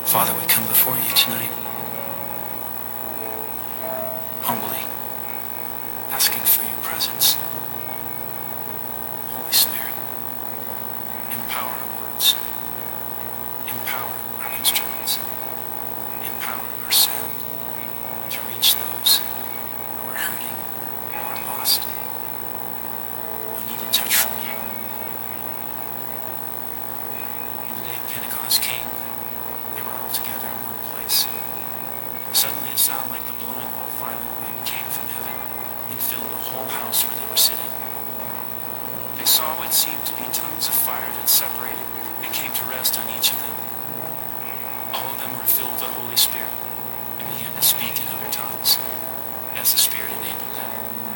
Father, we come before you tonight, humbly asking for your presence. Holy Spirit, empower our words, empower our instruments, empower our sound to reach those who are hurting, who are lost, who need a touch from you. When the day of Pentecost came, they were all together in one place. Suddenly a sound like the blowing of a violent wind came from heaven and filled the whole house where they were sitting. They saw what seemed to be tongues of fire that separated and came to rest on each of them. All of them were filled with the Holy Spirit and began to speak in other tongues as the Spirit enabled them.